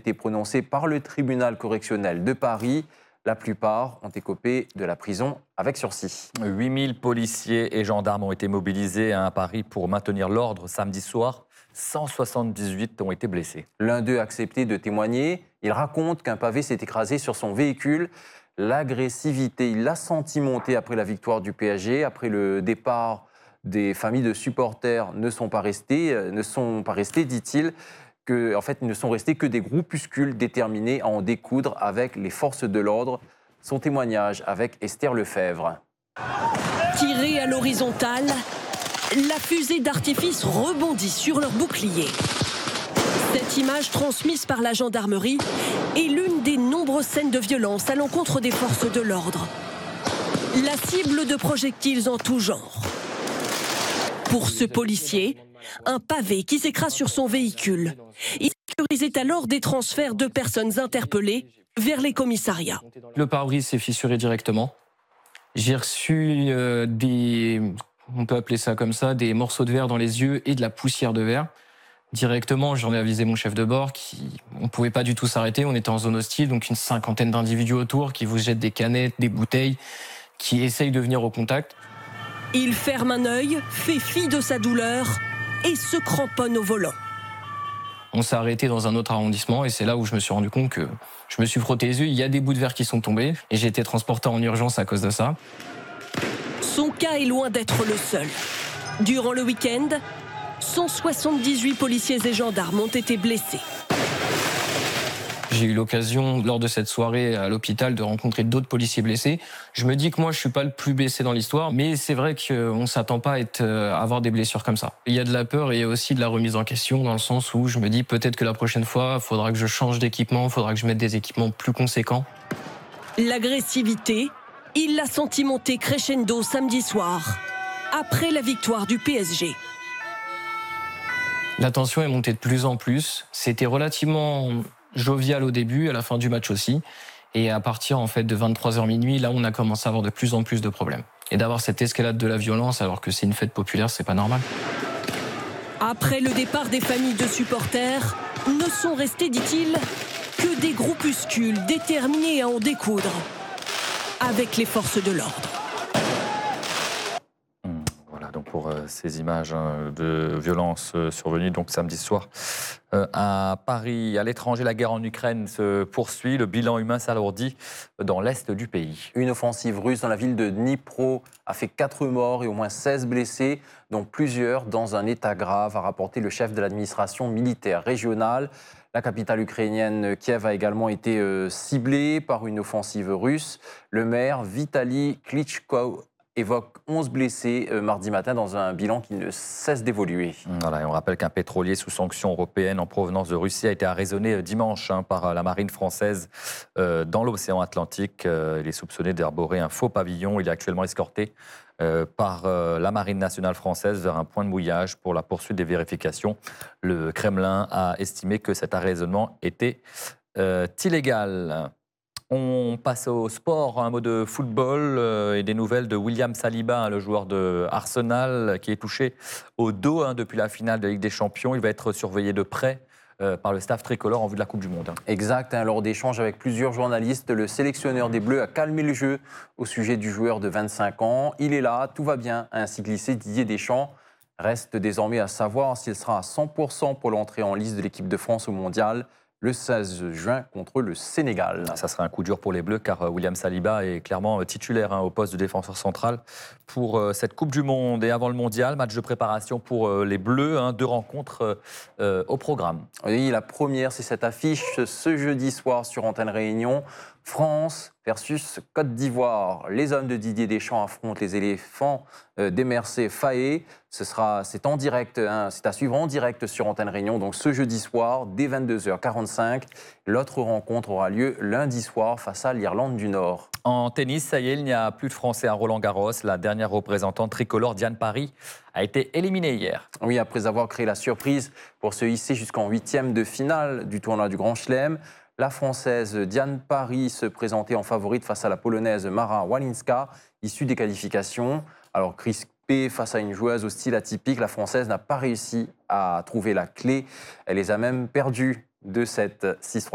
été prononcées par le tribunal correctionnel de Paris. La plupart ont écopé de la prison avec sursis. 8000 policiers et gendarmes ont été mobilisés à Paris pour maintenir l'ordre samedi soir. 178 ont été blessés. L'un d'eux a accepté de témoigner. Il raconte qu'un pavé s'est écrasé sur son véhicule. L'agressivité, il l'a senti monter après la victoire du PSG, après le départ des familles de supporters ne sont pas restés, dit-il. En fait, ils ne sont restés que des groupuscules déterminés à en découdre avec les forces de l'ordre. Son témoignage avec Esther Lefebvre. Tirée à l'horizontale, la fusée d'artifice rebondit sur leur bouclier. Cette image transmise par la gendarmerie est l'une des nombreuses scènes de violence à l'encontre des forces de l'ordre. La cible de projectiles en tout genre. Pour ce policier, un pavé qui s'écrase sur son véhicule. Il sécurisait alors des transferts de personnes interpellées vers les commissariats. Le pare-brise s'est fissuré directement. J'ai reçu on peut appeler ça comme ça, des morceaux de verre dans les yeux et de la poussière de verre. Directement, j'en ai avisé mon chef de bord on ne pouvait pas du tout s'arrêter. On était en zone hostile, donc une cinquantaine d'individus autour qui vous jettent des canettes, des bouteilles, qui essayent de venir au contact. Il ferme un œil, fait fi de sa douleur et se cramponne au volant. On s'est arrêté dans un autre arrondissement et c'est là où je me suis rendu compte que je me suis frotté les yeux. Il y a des bouts de verre qui sont tombés et j'ai été transporté en urgence à cause de ça. Son cas est loin d'être le seul. Durant le week-end, 178 policiers et gendarmes ont été blessés. J'ai eu l'occasion, lors de cette soirée à l'hôpital, de rencontrer d'autres policiers blessés. Je me dis que moi, je ne suis pas le plus blessé dans l'histoire, mais c'est vrai qu'on ne s'attend pas à avoir des blessures comme ça. Il y a de la peur et il y a aussi de la remise en question, dans le sens où je me dis peut-être que la prochaine fois, il faudra que je change d'équipement, il faudra que je mette des équipements plus conséquents. L'agressivité, il l'a senti monter crescendo samedi soir, après la victoire du PSG. La tension est montée de plus en plus. C'était relativement jovial au début, à la fin du match aussi. Et à partir en fait de 23h minuit, là on a commencé à avoir de plus en plus de problèmes. Et d'avoir cette escalade de la violence alors que c'est une fête populaire, c'est pas normal. Après le départ des familles de supporters, ne sont restés, dit-il, que des groupuscules déterminés à en découdre avec les forces de l'ordre. Donc pour ces images de violence survenues donc samedi soir à Paris. À l'étranger, la guerre en Ukraine se poursuit. Le bilan humain s'alourdit dans l'est du pays. Une offensive russe dans la ville de Dnipro a fait 4 morts et au moins 16 blessés, dont plusieurs dans un état grave, a rapporté le chef de l'administration militaire régionale. La capitale ukrainienne, Kiev, a également été ciblée par une offensive russe. Le maire Vitaly Klitschko évoque 11 blessés mardi matin dans un bilan qui ne cesse d'évoluer. Voilà, et on rappelle qu'un pétrolier sous sanctions européennes en provenance de Russie a été arraisonné dimanche par la marine française dans l'océan Atlantique. Il est soupçonné d'arborer un faux pavillon. Il est actuellement escorté par la marine nationale française vers un point de mouillage pour la poursuite des vérifications. Le Kremlin a estimé que cet arraisonnement était illégal. On passe au sport, un mot de football et des nouvelles de William Saliba, le joueur de Arsenal, qui est touché au dos depuis la finale de Ligue des Champions. Il va être surveillé de près par le staff tricolore en vue de la Coupe du Monde. Exact, lors d'échanges avec plusieurs journalistes, le sélectionneur des Bleus a calmé le jeu au sujet du joueur de 25 ans. Il est là, tout va bien, a ainsi glissé Didier Deschamps. Reste désormais à savoir s'il sera à 100% pour l'entrée en liste de l'équipe de France au Mondial le 16 juin contre le Sénégal. Ça sera un coup dur pour les Bleus car William Saliba est clairement titulaire au poste de défenseur central pour cette Coupe du Monde. Et avant le Mondial, match de préparation pour les Bleus, 2 rencontres au programme. Oui, la première, c'est cette affiche ce jeudi soir sur Antenne Réunion. France versus Côte d'Ivoire. Les hommes de Didier Deschamps affrontent les éléphants d'Emerse Faé. C'est en direct, c'est à suivre en direct sur Antenne Réunion, donc ce jeudi soir, dès 22h45. L'autre rencontre aura lieu lundi soir face à l'Irlande du Nord. En tennis, ça y est, il n'y a plus de Français à Roland-Garros. La dernière représentante tricolore, Diane Parry, a été éliminée hier. Oui, après avoir créé la surprise pour se hisser jusqu'en 8e de finale du tournoi du Grand Chelem, la Française Diane Parry se présentait en favorite face à la Polonaise Mara Walinska, issue des qualifications. Alors crispée face à une joueuse au style atypique, la Française n'a pas réussi à trouver la clé. Elle les a même perdues de cette 6-3.